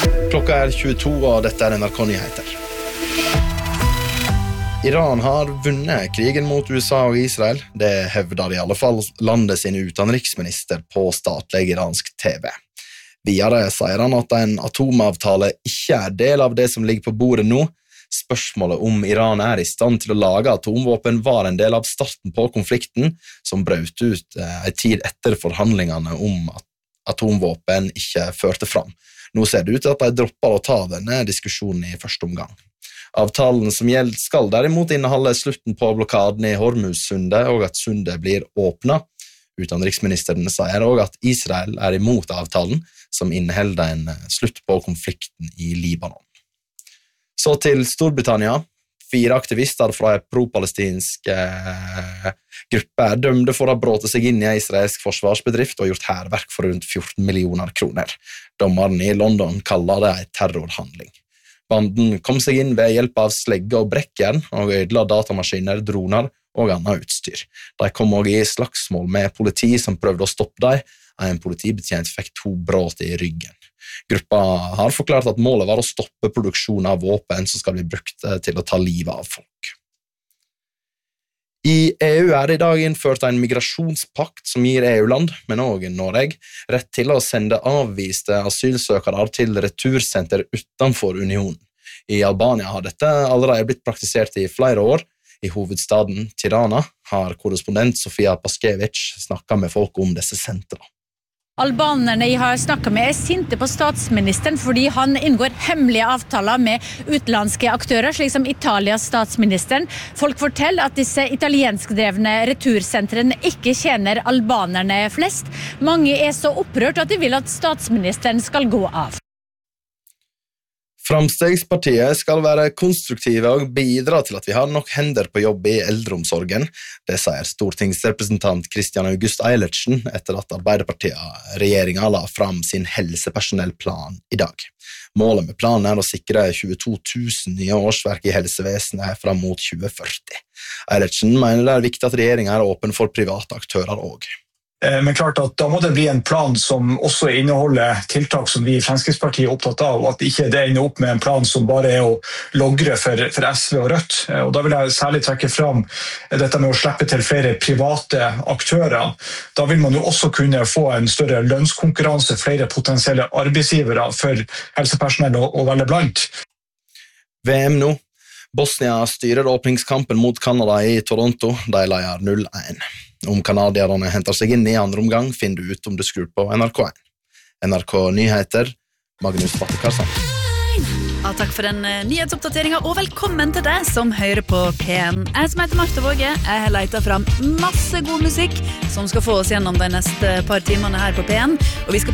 Klokka 22, og dette NRK Nyheter. Iran har vunnet krigen mot USA og Israel. Det hevder i alle fall landet sin utenriksminister på statlig iransk TV. Videre sier han at en atomavtale ikke er del av det som ligger på bordet nå. Spørsmålet om Iran er i stand til å lage atomvåpen var en del av starten på konflikten, som brøt ut en tid etter forhandlingene om at atomvåpen ikke førte fram. Nå ser det ut til at de dropper å ta denne diskusjonen i første omgang. Avtalen som gjelder skal derimot inneholde slutten på blokaden i Hormuz-sundet og at sundet blir åpnet. Utenriksministeren sier også at Israel er imot avtalen, som inneholder en slutt på konflikten i Libanon. Så til Storbritannia. 4 aktivister fra en pro-palestinsk gruppe er dømte for å ha bråtet seg inn i en israelsk forsvarsbedrift og gjort hærverk for rundt 14 millioner kroner. Dommeren i London kaller det en terrorhandling. Banden kom seg inn ved hjelp av slegge og brekkjern og ødela datamaskiner, droner og annet utstyr. De kom også i slagsmål med politi som prøvde å stoppe dem. En politibetjent fikk 2 bråt i ryggen. Gruppa har forklart at målet var å stoppe produksjonen av våpen som skal bli brukt til å ta livet av folk. I EU er det i dag innført en migrasjonspakt som gir EU-land, men også Norge, rett til å sende avviste asylsøkere til retursenter utenfor unionen. I Albania har dette allerede blitt praktisert i flere år. I hovedstaden Tirana har korrespondent Sofia Paskevich snakket med folk om disse sentrene. Albanerne jeg har snakket med sinte på statsministeren fordi han inngår hemmelige avtaler med utenlandske aktører, slik som Italias statsministeren. Folk forteller at disse italienskdrevne retursentrene ikke tjener albanerne flest. Mange er så opprørt at de vil at statsministeren skal gå av. Framstegspartiet skal være konstruktive og bidra til at vi har nok hender på jobb i eldreomsorgen. Det sier stortingsrepresentant Christian August Eilertsen etter at Arbeiderpartiet-regjeringen la fram sin helsepersonellplan i dag. Målet med planen er å sikre 22 000 nye årsverk i helsevesenet fram mot 2040. Eilertsen mener det er viktig at regjeringen er åpen for private aktører også. Men klart at da må det bli en plan som også inneholder tiltak som vi i Fremskrittspartiet er opptatt av, og at ikke det ender opp med en plan som bare er å logre for SV og Rødt. Og da vil jeg særlig trekke fram dette med å slippe til flere private aktører. Da vil man jo også kunne få en større lønnskonkurranse, flere potensielle arbeidsgivere for helsepersonell å velge blant. VM nå. Bosnia styrer åpningskampen mot Kanada i Toronto. De leder 0-1. Om kanadierne henter seg inn i andre omgang, finner du ut om du skrur på NRK1. NRK Nyheter, Magnus Battekarsson. Ja, takk for den nyhetsoppdateringen, og velkommen til deg som hører på P1. Jeg som heter Martha Våge, jeg har letet fram masse god musikk som skal få oss gjennom de neste par timene her på P1, og vi skal